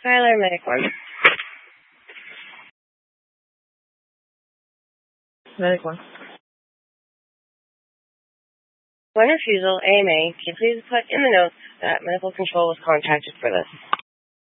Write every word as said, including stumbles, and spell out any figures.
Skylar, Medic one. Medic one. One refusal, A M A. Can you please put in the notes that medical control was contacted for this?